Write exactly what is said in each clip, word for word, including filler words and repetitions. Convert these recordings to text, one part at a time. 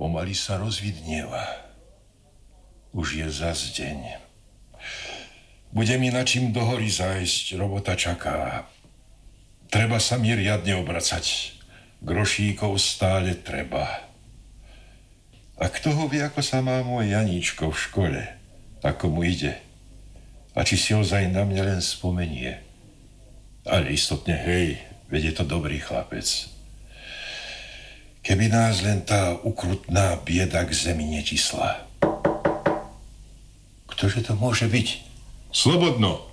Pomaly sa rozvidnieva. Už je zas deň. Bude mi na čím do hory zájsť, robota čaká. Treba sa mi riadne obracať. Grošíkov stále treba. A kto ho vie, ako sa má môj Janíčko v škole? Ako mu ide? A či si ozaj na mňa len spomenie? Ale istotne, hej, veď je to dobrý chlapec. Keby nás len tá ukrutná bieda k zemi netisla. Ktože to môže byť? Slobodno.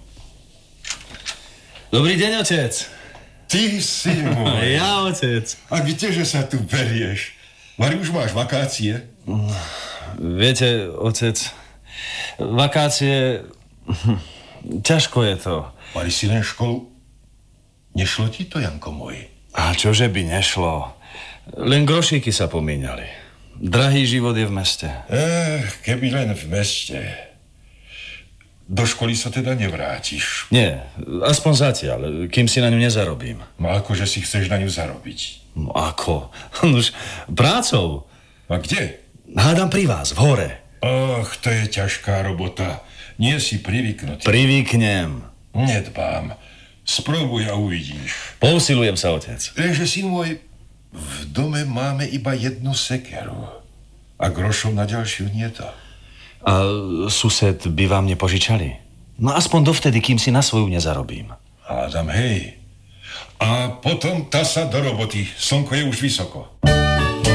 Dobrý deň, otec. Ty si môj. Ja, otec. A kdeže sa tu berieš? Mari, už máš vakácie? Viete, otec, vakácie... Ťažko je to. Mali si len školu? Nešlo ti to, Janko môj? A čože by nešlo? Len grošíky sa pomíňali. Drahý život je v meste. Eh, keby len v meste. Do školy sa teda nevrátiš? Nie, aspoň zatiaľ, kým si na ňu nezarobím. No akože si chceš na ňu zarobiť? No ako? Nož, prácou. A kde? Hádam pri vás, v hore. Och, to je ťažká robota. Nie si privyknutý. Privyknem. Nedbám. Spróbuj a uvidíš. Pousilujem sa, otec. Lenže, syn môj, v dome máme iba jednu sekeru. A grošov na ďalšiu nie to. A sused by vám nepožičali? No aspoň dovtedy, kým si na svoju nezarobím. Hádam, hej. A potom tá sa do roboty. Slnko je už vysoko.